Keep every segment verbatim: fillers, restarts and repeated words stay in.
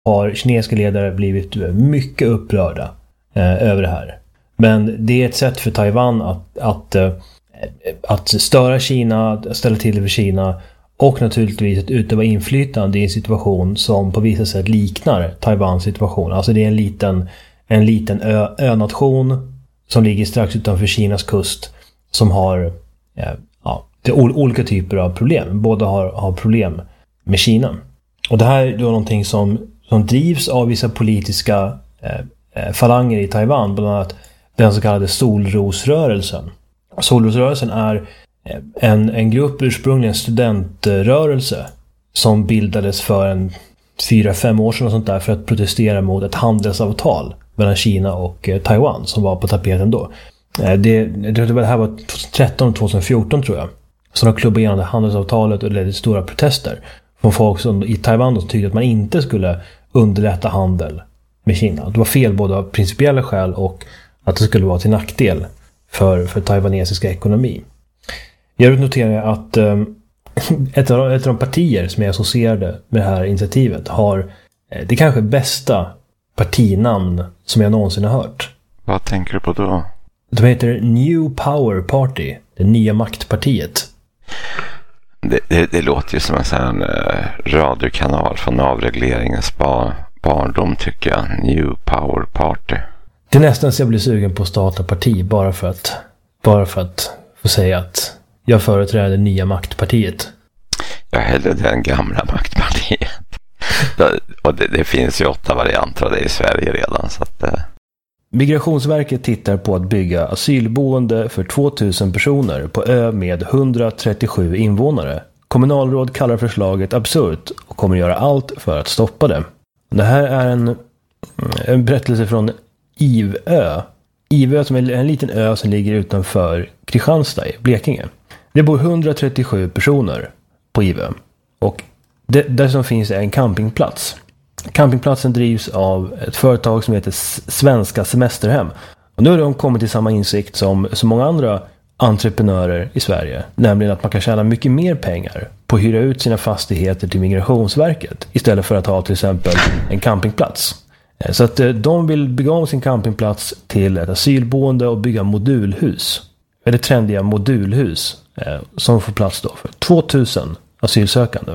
har kinesiska ledare blivit mycket upprörda eh, över det här. Men det är ett sätt för Taiwan att, att, eh, att störa Kina, att ställa till för Kina och naturligtvis att utöva inflytande i en situation som på vissa sätt liknar Taiwans situation. Alltså det är en liten, en liten ö, önation som ligger strax utanför Kinas kust som har eh, ja, det är olika typer av problem. Båda har, har problem med Kina. Och det här är då någonting som, som drivs av vissa politiska eh, falanger i Taiwan, bland annat den så kallade Solrosrörelsen. Solrosrörelsen är en, en grupp, ursprungligen studentrörelse, som bildades för en fyra, fem år sedan och sånt där för att protestera mot ett handelsavtal mellan Kina och eh, Taiwan som var på tapeten då. Eh, det, det, det här var tjugotretton och tjugofjorton tror jag. Så de klubbade igenom det handelsavtalet och det ledde till stora protester från folk som i Taiwan som tyckte att man inte skulle underlätta handel med Kina. Det var fel både av principiella skäl och att det skulle vara till nackdel för, för taiwanesiska ekonomi. Jag noterar att um, ett, av, ett av de partier som är associerade med det här initiativet har eh, det kanske bästa partinamn som jag någonsin har hört. Vad tänker du på då? De heter New Power Party, det nya maktpartiet. Det, det, det låter ju som en sån uh, radiokanal från avregleringens bar, barndom tycker jag. New Power Party. Det är nästan så jag blir sugen på att starta parti bara för att, bara för att få säga att jag företräder det nya maktpartiet. Jag hellre den gamla maktpartiet. Och det, det finns ju åtta varianter av det i Sverige redan. Så att, uh... Migrationsverket tittar på att bygga asylboende för tvåtusen personer på ö med hundratrettiosju invånare. Kommunalråd kallar förslaget absurt och kommer göra allt för att stoppa det. Det här är en, en berättelse från Ivö. Ivö som är en liten ö som ligger utanför Kristianstad i Blekinge. Det bor hundratrettiosju personer på Ivö. Och det, där som finns en campingplats. Campingplatsen drivs av ett företag som heter Svenska Semesterhem. Och nu har de kommit till samma insikt som så många andra entreprenörer i Sverige. Nämligen att man kan tjäna mycket mer pengar på att hyra ut sina fastigheter till Migrationsverket istället för att ha till exempel en campingplats. Så att de vill bygga om sin campingplats till ett asylboende och bygga modulhus. Eller trendiga modulhus som får plats då för tvåtusen asylsökande.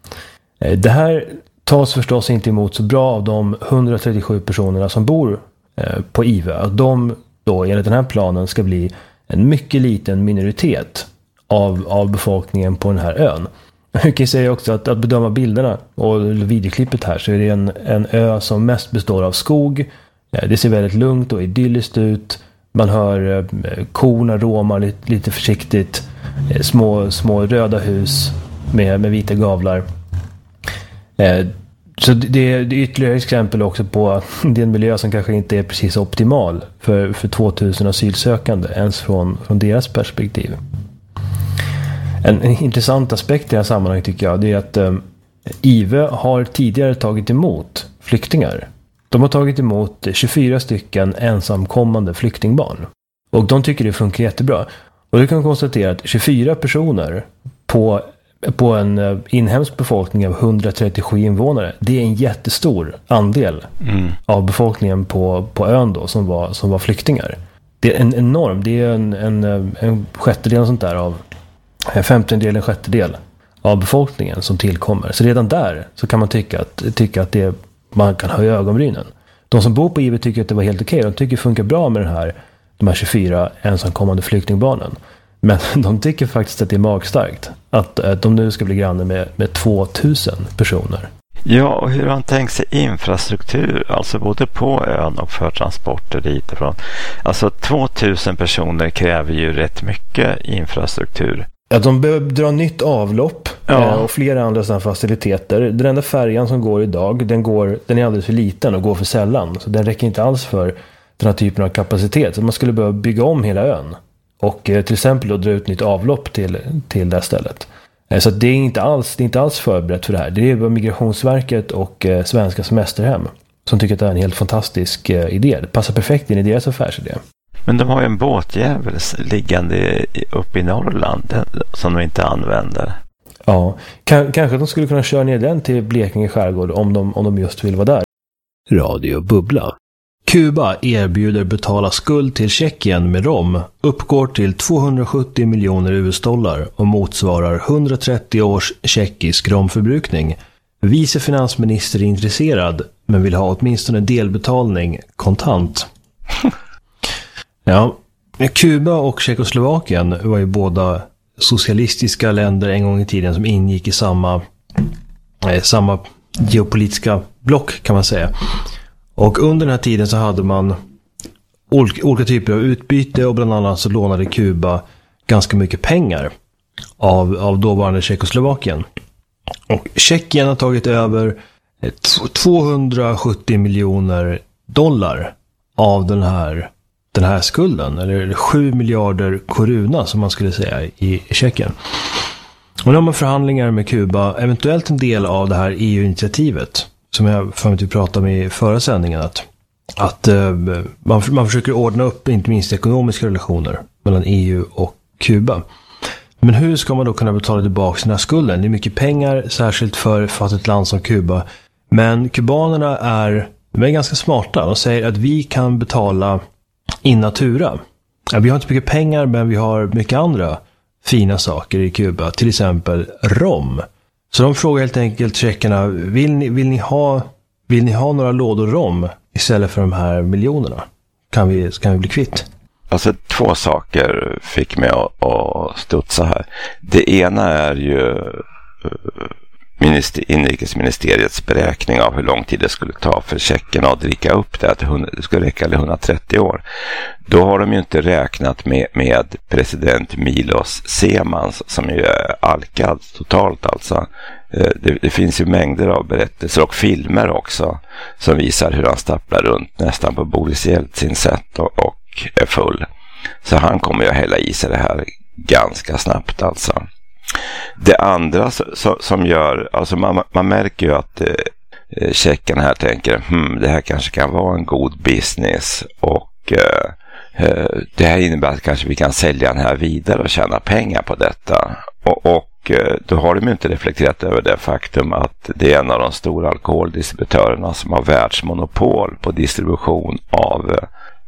Det här tas förstås inte emot så bra av de hundratrettiosju personerna som bor på Ivö. De då enligt den här planen ska bli en mycket liten minoritet av, av befolkningen på den här ön. Jag kan säga också att, att bedöma bilderna och videoklippet här så är det en, en ö som mest består av skog. Det ser väldigt lugnt och idylliskt ut. Man hör eh, korna råma lite, lite försiktigt. Eh, små, små röda hus med, med vita gavlar. Eh, så det, det är ytterligare exempel också på den miljö som kanske inte är precis optimal för, för tvåtusen asylsökande ens från, från deras perspektiv. En, en intressant aspekt i det här sammanhanget tycker jag det är att um, Ivö har tidigare tagit emot flyktingar. De har tagit emot tjugofyra stycken ensamkommande flyktingbarn. Och de tycker det funkar jättebra. Och du kan konstatera att tjugofyra personer på, på en uh, inhemsk befolkning av hundratrettiosju invånare, det är en jättestor andel mm. av befolkningen på, på ön då, som var, som var flyktingar. Det är en enorm, det är en, en, en sjättedel och sånt där av en femtondel, en sjättedel av befolkningen som tillkommer. Så redan där så kan man tycka att, tycka att det, man kan höja ögonbrynen. De som bor på Ivö tycker att det var helt okej. De tycker det funkar bra med den här, de här tjugofyra ensamkommande flyktingbarnen. Men de tycker faktiskt att det är magstarkt att, att de nu ska bli grannar med, med tvåtusen personer. Ja, och hur har han tänkt sig infrastruktur, alltså både på ön och för transporter dit ifrån? Alltså tvåtusen personer kräver ju rätt mycket infrastruktur. Ja, de behöver dra nytt avlopp ja. och flera andra sådana faciliteter. Den enda färjan som går idag, den, går, den är alldeles för liten och går för sällan. Så den räcker inte alls för den här typen av kapacitet. Så man skulle behöva bygga om hela ön. Och eh, till exempel då dra ut nytt avlopp till, till det här stället. Eh, så det är, inte alls, det är inte alls förberett för det här. Det är Migrationsverket och eh, Svenska Semesterhem som tycker att det är en helt fantastisk eh, idé. Det passar perfekt in i deras affärsidé. Men de har ju en båtjävel liggande uppe i Norrland som de inte använder. Ja, K- kanske de skulle kunna köra ner den till Blekinge skärgård om de, om de just vill vara där. Radio Bubbla. Kuba erbjuder betala skuld till Tjeckien med rom uppgår till tvåhundrasjuttio miljoner U S-dollar och motsvarar hundratrettio års tjeckisk romförbrukning. Vice finansminister är intresserad men vill ha åtminstone delbetalning kontant. Ja, Kuba och Tjeckoslovakien var ju båda socialistiska länder en gång i tiden som ingick i samma, eh, samma geopolitiska block kan man säga. Och under den här tiden så hade man olika, olika typer av utbyte och bland annat så lånade Kuba ganska mycket pengar av, av dåvarande Tjeckoslovakien. Och Tjeckien har tagit över tvåhundrasjuttio miljoner dollar av den här, den här skulden. Eller sju miljarder koruna som man skulle säga i Tjeckien. Och nu har man förhandlingar med Kuba, eventuellt en del av det här E U-initiativet. Som jag för mig att vi pratade om i förra sändningen. Att, att uh, man, man försöker ordna upp inte minst ekonomiska relationer mellan E U och Kuba. Men hur ska man då kunna betala tillbaka sina skulden? Det är mycket pengar, särskilt för, för ett land som Kuba. Men kubanerna är, de är ganska smarta. De säger att vi kan betala in natura. Ja, vi har inte mycket pengar, men vi har mycket andra fina saker i Kuba. Till exempel rom. Så de frågar helt enkelt tjeckerna, vill ni, vill ni, ha, vill ni ha några lådor rom istället för de här miljonerna? Kan vi, kan vi bli kvitt? Alltså två saker fick mig att, att studsa här. Det ena är ju minister, inrikesministeriets beräkning av hur lång tid det skulle ta för tjeckerna att dricka upp det. Att det skulle räcka till hundratrettio år. Då har de ju inte räknat med, med president Milos Zeman som ju är alkad totalt alltså. Det, det finns ju mängder av berättelser och filmer också som visar hur han stapplar runt nästan på Boris Jeltsin sätt och, och är full. Så han kommer ju att hälla i sig det här ganska snabbt alltså. Det andra så, som gör, alltså man, man märker ju att eh, tjeckerna här tänker hmm, det här kanske kan vara en god business och eh, det här innebär att kanske vi kan sälja den här vidare och tjäna pengar på detta. Och, och då har de ju inte reflekterat över det faktum att det är en av de stora alkoholdistributörerna som har världsmonopol på distribution av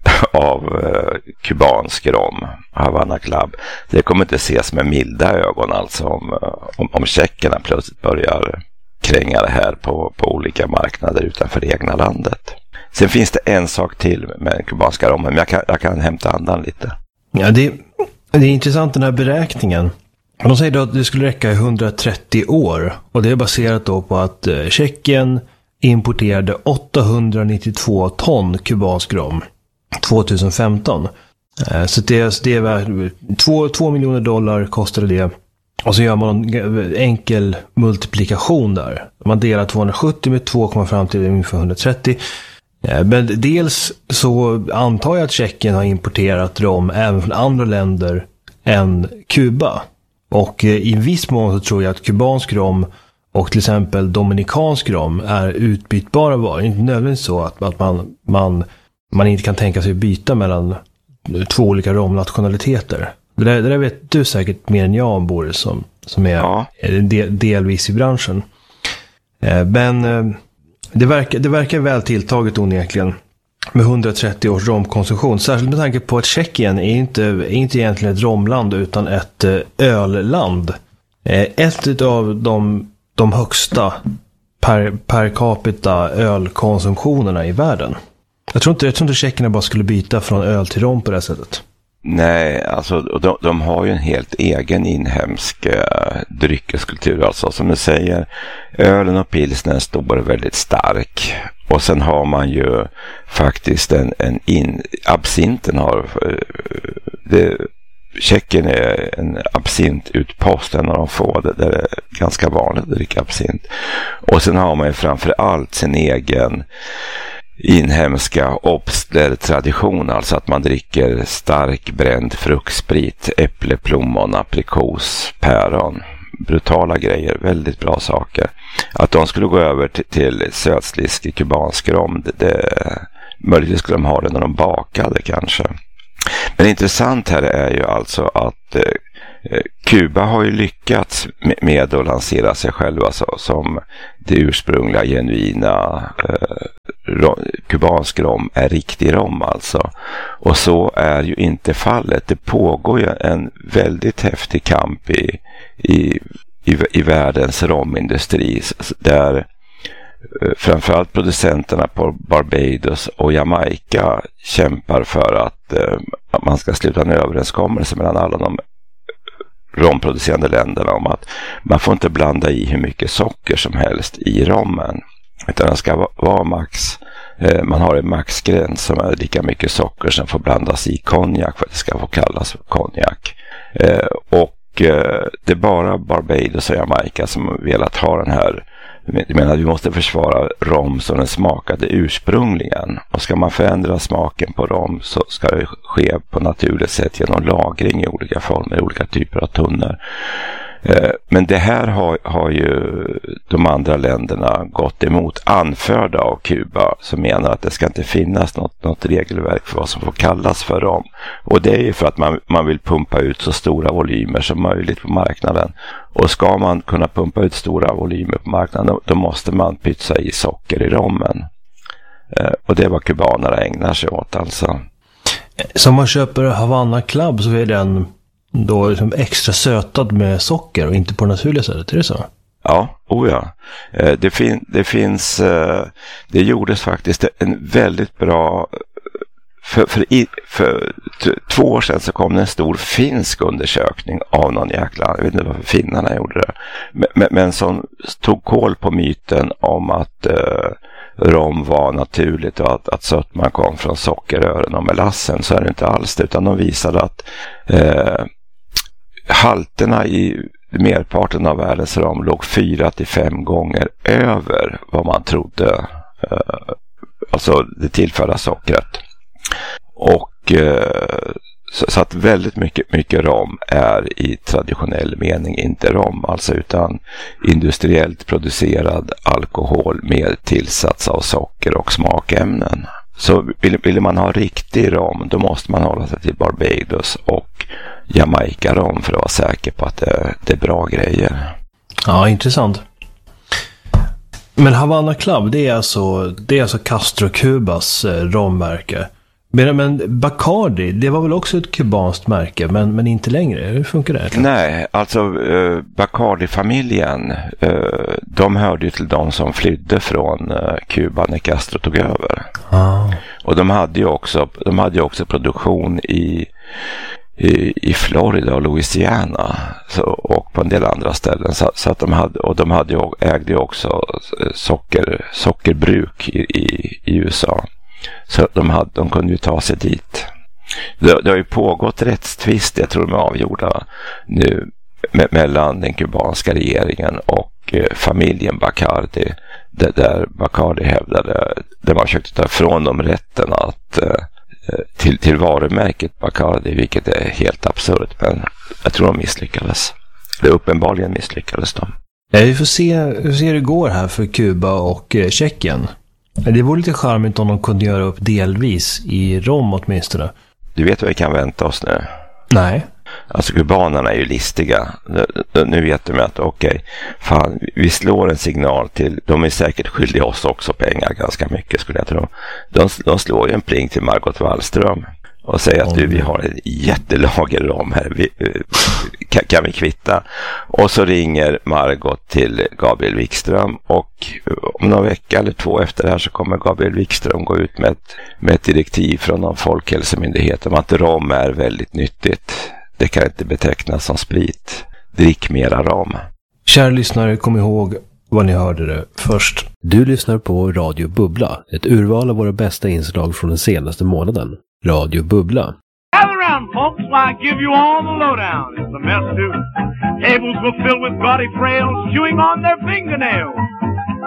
av eh, kubansk rom, Havana Club. Det kommer inte ses med milda ögon alltså om, om, om tjeckerna plötsligt börjar kränga det här på, på olika marknader utanför det egna landet. Sen finns det en sak till med den kubanska rommen, men jag kan, jag kan hämta andan lite. Ja, det, det är intressant den här beräkningen. De säger då att det skulle räcka i hundratrettio år och det är baserat då på att eh, Tjeckien importerade åttahundranittiotvå ton kubansk rom tjugohundrafemton. Så det, det är värt två miljoner dollar kostade det. Och så gör man en enkel multiplikation där. Man delar tvåhundrasjuttio med två, kommer fram till ungefär hundratrettio. Men dels så antar jag att Tjeckien har importerat rom även från andra länder än Kuba. Och i en viss mån så tror jag att kubansk rom och till exempel dominikansk rom är utbytbara varor. Inte nödvändigtvis så att, att man, man man inte kan tänka sig byta mellan två olika romnationaliteter. Det där, det där vet du säkert mer än jag om, Boris, som, som är ja. del, delvis i branschen. Men det verkar, det verkar väl tilltaget onekligen med hundratrettio års romkonsumtion. Särskilt med tanke på att Tjeckien är inte, är inte egentligen ett romland utan ett ölland. Ett av de, de högsta per, per capita ölkonsumtionerna i världen. Jag tror inte, jag tror inte tjeckerna bara skulle byta från öl till rom på det sättet. Nej, alltså de, de har ju en helt egen inhemsk uh, dryckeskultur. Alltså som du säger, ölen och pilsner står väldigt stark. Och sen har man ju faktiskt en, en in, absinten har... Uh, det, Tjeckien är en absintutpost, en av de få där det är ganska vanligt att dricka absint. Och sen har man ju framför allt sin egen inhemska obstler-tradition, alltså att man dricker stark bränd fruktsprit, äpple, plommon, aprikos, päron. Brutala grejer, väldigt bra saker. Att de skulle gå över till, till sötsliskig kubansk rom, det, det, möjligtvis skulle de ha det när de bakade kanske. Men intressant här är ju alltså att eh, Kuba har ju lyckats med att lansera sig själva som det ursprungliga genuina eh, kubansk rom är riktig rom alltså. Och så är ju inte fallet. Det pågår ju en väldigt häftig kamp i, i, i, i världens romindustri där framförallt producenterna på Barbados och Jamaica kämpar för att, eh, att man ska sluta en överenskommelse mellan alla de romproducerande länderna om att man får inte blanda i hur mycket socker som helst i rommen. Utan det ska vara max, eh, man har en maxgräns som är lika mycket socker som får blandas i konjak för att det ska få kallas för konjak. Eh, och eh, det är bara Barbados och Jamaica som har velat ha den här. Jag menar att vi måste försvara rom som den smakade ursprungligen. Och ska man förändra smaken på rom så ska det ske på naturligt sätt genom lagring i olika former, i olika typer av tunnor. Men det här har, har ju de andra länderna gått emot, anförda av Kuba, som menar att det ska inte finnas något, något regelverk för vad som får kallas för rom. Och det är ju för att man, man vill pumpa ut så stora volymer som möjligt på marknaden. Och ska man kunna pumpa ut stora volymer på marknaden, då måste man pytsa i socker i rommen. Och det är vad kubanerna ägnar sig åt alltså. Så om man köper Havana Club så är den då liksom extra sötad med socker och inte på naturliga sättet, är det så? Ja, oh ja. Det, fin- det finns, det gjordes faktiskt en väldigt bra, för, för, för t- två år sedan så kom det en stor finsk undersökning av någon jäkla, jag vet inte varför finnarna gjorde det, men, men, men som tog koll på myten om att uh, rom var naturligt och att, att sötman kom från sockerrören och melassen. Så är det inte alls det, utan de visade att uh, halterna i merparten av världens rom låg fyra till fem gånger över vad man trodde, uh, alltså det tillförda sockret. Och uh, så, så att väldigt mycket, mycket rom är i traditionell mening inte rom, alltså utan industriellt producerad alkohol med tillsats av socker och smakämnen. Så vill, vill man ha riktig rom, då måste man hålla sig till Barbados och Jamaica rom för att vara säker på att det, det är bra grejer. Ja, intressant. Men Havana Club, det är alltså, det är alltså Castro Cubas eh, rommärke. Men, men Bacardi, det var väl också ett kubanskt märke, men, men inte längre. Hur funkar det? Nej, alltså eh, Bacardi-familjen, eh, de hörde ju till de som flydde från eh, Kuba när Castro tog över. Ah. Och de hade ju också, de hade ju också produktion i, i, i Florida och Louisiana så, och på en del andra ställen. Så, så att de hade, och de hade ju, ägde ju också socker, sockerbruk i, i, i U S A. Så de, hade, de kunde ju ta sig dit. Det, det har ju pågått rättstvist, jag tror de är avgjorda nu, me- mellan den kubanska regeringen och eh, familjen Bacardi. Där, där Bacardi hävdade, där man försökte ta ifrån dem rätten att, eh, till, till varumärket Bacardi, vilket är helt absurt. Men jag tror de misslyckades. Det uppenbarligen misslyckades de. Ja, vi får se hur ser det går här för Kuba och eh, Tjeckien. Det vore lite charmigt om de kunde göra upp delvis i rom åtminstone. Du vet vad vi kan vänta oss nu? Nej. Alltså kubanerna är ju listiga. Nu vet de att okej, okay, fan, vi slår en signal till, de är säkert skyldiga oss också pengar ganska mycket skulle jag tro. De, de slår ju en pling till Margot Wallström och säger att du, vi har ett jättelager rom här, vi, kan, kan vi kvitta? Och så ringer Margot till Gabriel Wikström och om någon vecka eller två efter det här så kommer Gabriel Wikström gå ut med ett, med ett direktiv från någon folkhälsomyndighet om att rom är väldigt nyttigt. Det kan inte betecknas som sprit. Drick mera rom. Kära lyssnare, kom ihåg vad ni hörde det först. Du lyssnar på Radio Bubbla, ett urval av våra bästa inslag från den senaste månaden. Radio Bubbla. Gather around, folks, while I give you all the lowdown. It's a mess, too. Tables were filled with gaudy frails chewing on their fingernails.